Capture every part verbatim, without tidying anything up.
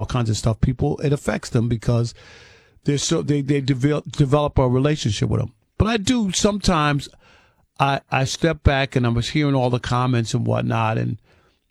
kinds of stuff. People, it affects them because they're so they they develop develop a relationship with them. But I do sometimes. I I step back and I was hearing all the comments and whatnot, and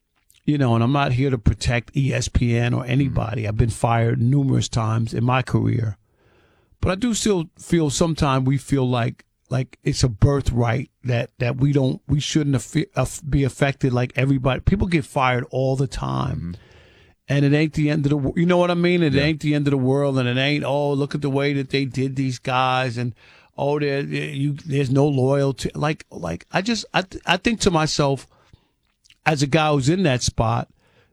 you know, and I'm not here to protect E S P N or anybody. I've been fired numerous times in my career, but I do still feel sometimes we feel like like it's a birthright that that we don't we shouldn't af- be affected like everybody. People get fired all the time. Mm-hmm. And it ain't the end of the world. You know what I mean? It yeah. ain't the end of the world, and it ain't, oh, look at the way that they did these guys, and oh, there, you, there's no loyalty. Like, like I just, I, th- I think to myself, as a guy who's in that spot,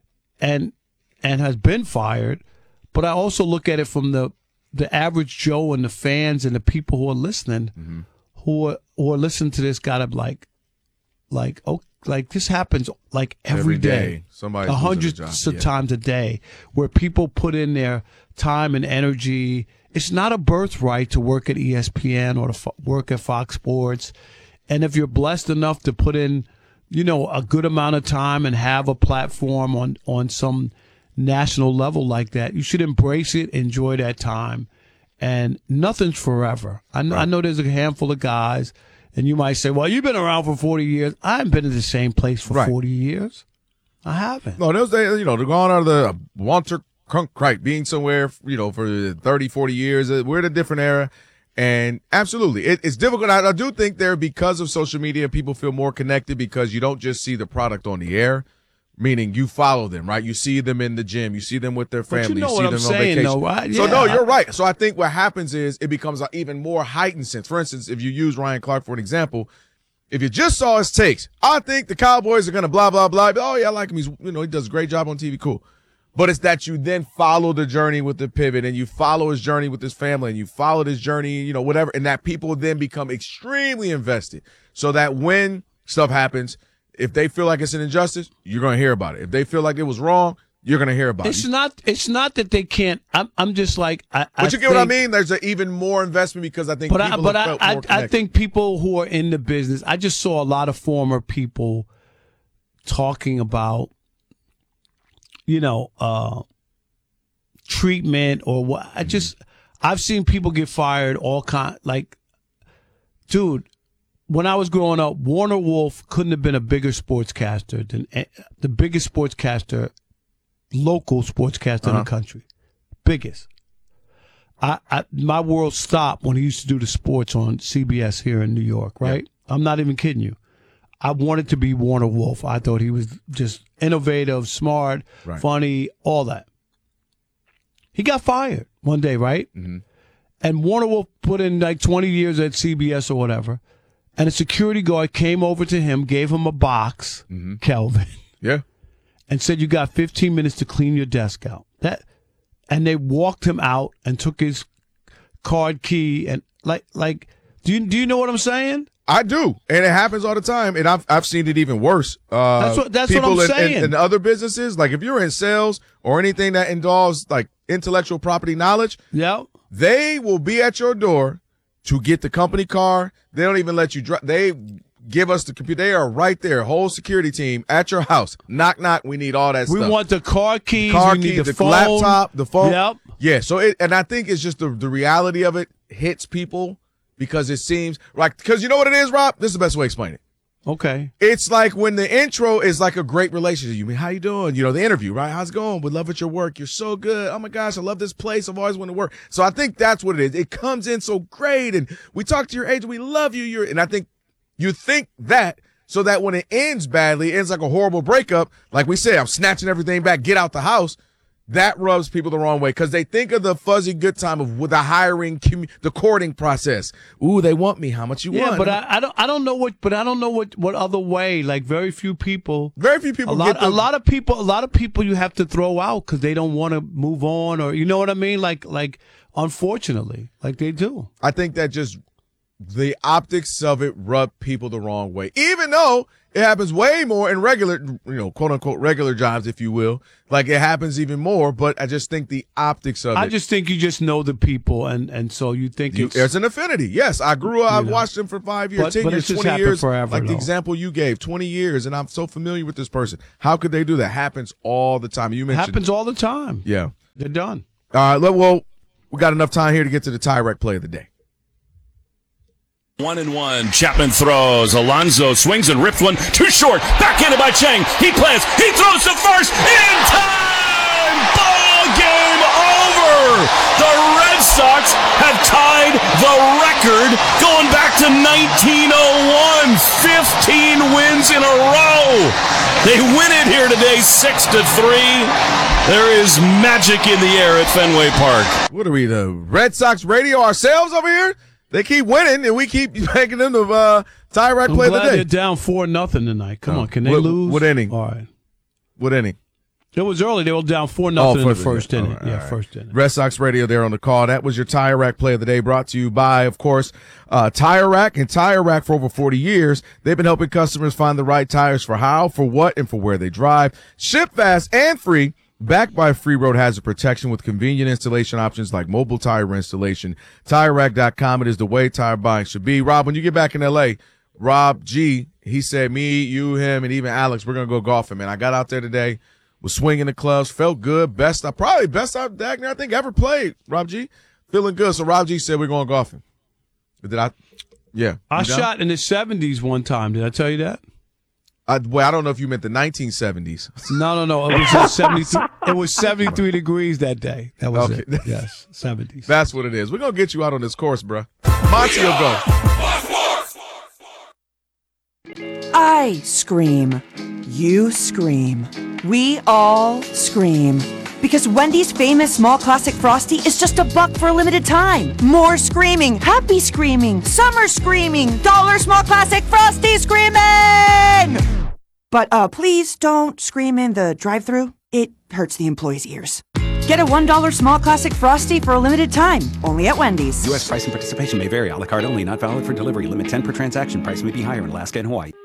and and has been fired, but I also look at it from the the average Joe and the fans and the people who are listening, mm-hmm. who are who are listening to this, gotta like, like, oh. Like this happens like every, every day, day. Somebody's a hundred of yeah. times a day, where people put in their time and energy. It's not a birthright to work at E S P N or to fo- work at Fox Sports. And if you're blessed enough to put in, you know, a good amount of time and have a platform on, on some national level like that, you should embrace it, enjoy that time. And nothing's forever. I know, right. I know there's a handful of guys. And you might say, well, you've been around for forty years. I haven't been in the same place for right. forty years. I haven't. No, those days, you know, they're going out of the Walter Cronkite, being somewhere, you know, for thirty, forty years. We're in a different era. And absolutely, it, it's difficult. I, I do think there, because of social media, people feel more connected because you don't just see the product on the air. Meaning you follow them, right? You see them in the gym. You see them with their family. But you know you see what them I'm saying, on vacation. though, right? Yeah. So, no, you're right. So I think what happens is it becomes an even more heightened sense. For instance, if you use Ryan Clark for an example, if you just saw his takes, I think the Cowboys are going to blah, blah, blah. Oh, yeah, I like him. He's, you know, he does a great job on T V. Cool. But it's that you then follow the journey with the pivot, and you follow his journey with his family, and you follow his journey, you know, whatever, and that people then become extremely invested so that when stuff happens, if they feel like it's an injustice, you're going to hear about it. If they feel like it was wrong, you're going to hear about it's it. It's not It's not that they can't. I'm, I'm just like, I, But I you get think, what I mean? There's an even more investment because I think but people I, but have I, felt I, more connected. I think people who are in the business, I just saw a lot of former people talking about, you know, uh, treatment or what. I just, I've seen people get fired all kind, like, dude, when I was growing up, Warner Wolf couldn't have been a bigger sportscaster than uh, the biggest sportscaster, local sportscaster uh-huh. in the country. Biggest. I, I my world stopped when he used to do the sports on C B S here in New York, right? Yep. I'm not even kidding you. I wanted to be Warner Wolf. I thought he was just innovative, smart, right. funny, all that. He got fired one day, right? Mm-hmm. And Warner Wolf put in like twenty years at C B S or whatever. And a security guard came over to him, gave him a box, mm-hmm. Kelvin. Yeah. And said, you got fifteen minutes to clean your desk out. That, and they walked him out and took his card key and like, like, do you, do you know what I'm saying? I do. And it happens all the time. And I've, I've seen it even worse. Uh, that's what, that's people what I'm in, saying. In, in other businesses, like if you're in sales or anything that involves like intellectual property knowledge, yeah, they will be at your door to get the company car. They don't even let you drive. They give us the computer. They are right there, whole security team at your house. Knock, knock. We need all that we stuff. We want the car keys. Car we keys, need the, the phone. laptop, the phone. Yep. Yeah. So it, and I think it's just the, the reality of it hits people because it seems like, because you know what it is, Rob? This is the best way to explain it. Okay. It's like when the intro is like a great relationship. You mean, how you doing? You know, the interview, right? How's it going? We love at your work. You're so good. Oh my gosh, I love this place. I've always wanted to work. So I think that's what it is. It comes in so great, and we talk to your agent. We love you. You're, and I think you think that so that when it ends badly, it ends like a horrible breakup. Like we said, I'm snatching everything back. Get out the house. That rubs people the wrong way because they think of the fuzzy good time of with the hiring, the courting process. Ooh, they want me. How much you yeah, want? Yeah, but I, I don't. I don't know what. But I don't know what, what other way. Like very few people. Very few people. A lot. Get the, a lot of people. A lot of people you have to throw out because they don't want to move on, or you know what I mean. Like like unfortunately, like they do. I think that just the optics of it rub people the wrong way, even though it happens way more in regular, you know, quote unquote regular jobs, if you will. Like it happens even more, but I just think the optics of I it. I just think you just know the people, and, and so you think you, it's, there's an affinity. Yes, I grew up. I've watched them for five years, but, ten but years, it's twenty years. Forever, like though. the example you gave, twenty years, and I'm so familiar with this person. How could they do that? Happens all the time. You mentioned happens all the time. Yeah. They're done. All right, well, we got enough time here to get to the Tyrek play of the day. One and one. Chapman throws. Alonso swings and rips one. Too short. Backhanded by Chang. He plants. He throws to first. In time. Ball game over. The Red Sox have tied the record going back to nineteen oh one. fifteen wins in a row. They win it here today, six to three. There is magic in the air at Fenway Park. What are we, the Red Sox radio ourselves over here? They keep winning, and we keep making them the uh, Tyrek I'm play of the glad day. they're down four nothing tonight. Come Oh. on, can they What- lose? what inning? All right. What inning? It was early. They were down four nothing in the for first all inning. right, yeah, all right. first inning. Red Sox radio there on the call. That was your Tire Rack play of the day, brought to you by, of course, uh, Tire Rack and Tire Rack for over forty years. They've been helping customers find the right tires for how, for what, and for where they drive. Ship fast and free. Backed by free road hazard protection with convenient installation options like mobile tire installation. Tire Rack dot com. It is the way tire buying should be. Rob, when you get back in L A, Rob G, he said me, you, him, and even Alex, we're going to go golfing, man. I got out there today, was swinging the clubs, felt good. Best, I probably best out Dagner I think ever played, Rob G. Feeling good. So Rob G said we're going golfing. Did I? Yeah. I You down? shot in the seventies one time. Did I tell you that? I, well, I don't know if you meant the nineteen seventies. No, no, no. It was in seventy-three. It was seventy-three degrees that day. That was Okay. it. Yes, seventies. That's what it is. We're going to get you out on this course, bro. Monty will go. I scream. You scream. We all scream. Because Wendy's famous small classic Frosty is just a buck for a limited time. More screaming, happy screaming, summer screaming, dollar small classic Frosty screaming! But uh, please don't scream in the drive-thru. It hurts the employees' ears. Get a one dollar small classic Frosty for a limited time, only at Wendy's. U S price and participation may vary. A la carte only, not valid for delivery. Limit ten per transaction. Price may be higher in Alaska and Hawaii.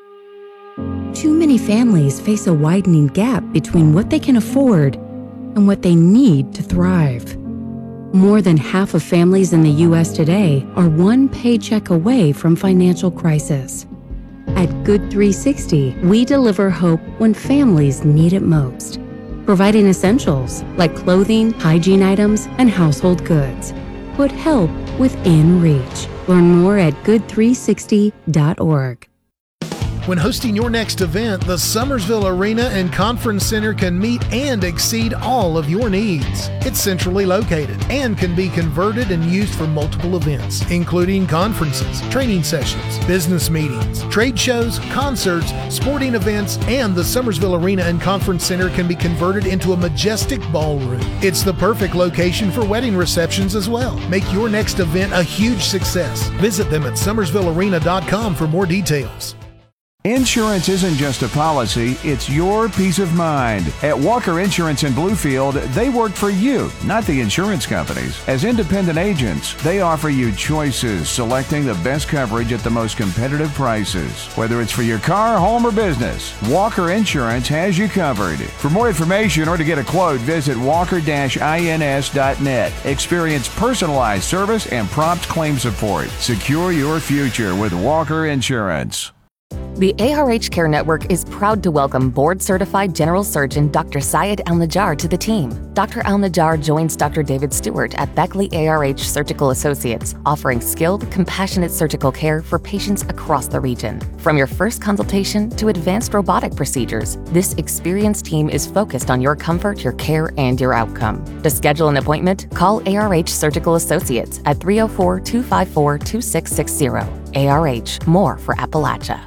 Too many families face a widening gap between what they can afford and what they need to thrive. More than half of families in the U S today are one paycheck away from financial crisis. At Good three sixty, we deliver hope when families need it most, providing essentials like clothing, hygiene items, and household goods. Put help within reach. Learn more at good three sixty dot org. When hosting your next event, the Summersville Arena and Conference Center can meet and exceed all of your needs. It's centrally located and can be converted and used for multiple events, including conferences, training sessions, business meetings, trade shows, concerts, sporting events, and the Summersville Arena and Conference Center can be converted into a majestic ballroom. It's the perfect location for wedding receptions as well. Make your next event a huge success. Visit them at summersville arena dot com for more details. Insurance isn't just a policy, it's your peace of mind. At Walker Insurance in Bluefield, they work for you, not the insurance companies. As independent agents, they offer you choices, selecting the best coverage at the most competitive prices. Whether it's for your car, home, or business, Walker Insurance has you covered. For more information or to get a quote, visit walker dash ins dot net. Experience personalized service and prompt claim support. Secure your future with Walker Insurance. The A R H Care Network is proud to welcome board-certified general surgeon Doctor Syed Al-Najjar to the team. Doctor Al-Najjar joins Doctor David Stewart at Beckley A R H Surgical Associates, offering skilled, compassionate surgical care for patients across the region. From your first consultation to advanced robotic procedures, this experienced team is focused on your comfort, your care, and your outcome. To schedule an appointment, call A R H Surgical Associates at three oh four, two five four, two six six zero. A R H, more for Appalachia.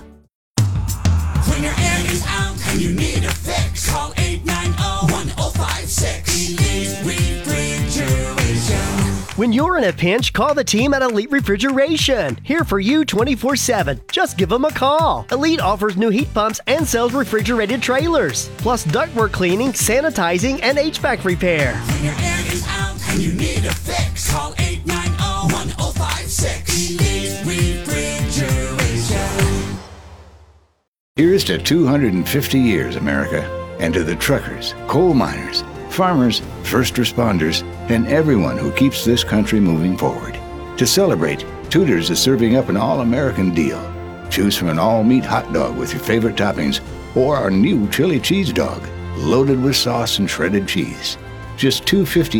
When your air is out and you need a fix, call eight nine zero, one zero five six. Elite Refrigeration. When you're in a pinch, call the team at Elite Refrigeration. Here for you twenty-four seven. Just give them a call. Elite offers new heat pumps and sells refrigerated trailers, plus ductwork cleaning, sanitizing, and H V A C repair. When your air is out and you need a fix, call eight nine zero, one zero five six. Elite Refrigeration. Here's to two hundred fifty years, America, and to the truckers, coal miners, farmers, first responders, and everyone who keeps this country moving forward. To celebrate, Tudor's is serving up an all-American deal. Choose from an all-meat hot dog with your favorite toppings or our new chili cheese dog, loaded with sauce and shredded cheese. just two hundred fifty